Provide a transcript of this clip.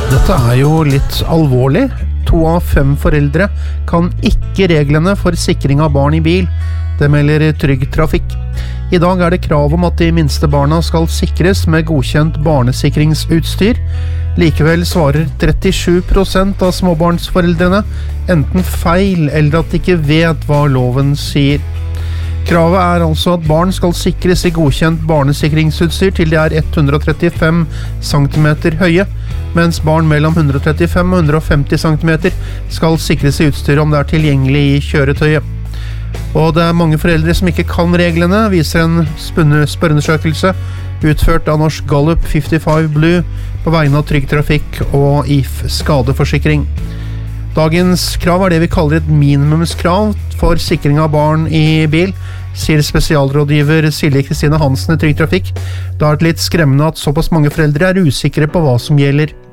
Dette jo litt alvorlig. 2 av 5 foreldre kan ikke reglene for sikring av barn i bil. Det melder Trygg Trafikk. I dag det krav om at de minste barna skal sikres med godkjent barnesikringsutstyr. Likevel svarer 37% av småbarnsforeldrene enten feil eller at de ikke vet hva loven sier. Kravet altså at barn skal sikres i godkjent barnesikringsutstyr til de 135 cm høye, mens barn mellom 135 og 150 cm skal sikres i utstyr om det tilgjengelig i kjøretøyet. Og det mange foreldre som ikke kan reglene, viser en spørreundersøkelse utført av Norsk Gallup 55 Blue på vegne av Trygg Trafikk og If Skadeforsikring. Dagens krav det vi kaller et minimumskrav for sikring av barn i bil, sier spesialrådgiver Silje Kristine Hansen i Trygg Trafikk. Det litt skremmende at såpass mange foreldre usikre på hva som gjelder.